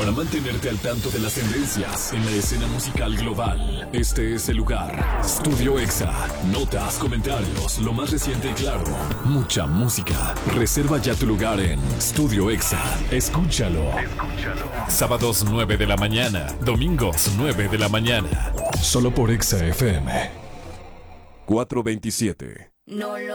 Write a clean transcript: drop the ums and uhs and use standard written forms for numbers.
para mantenerte al tanto de las tendencias en la escena musical global. Este es el lugar. Studio Exa. Notas, comentarios, lo más reciente y claro. Mucha música. Reserva ya tu lugar en Studio Exa. Escúchalo. Sábados 9 de la mañana. Domingos 9 de la mañana. Solo por Exa FM. 427. No lo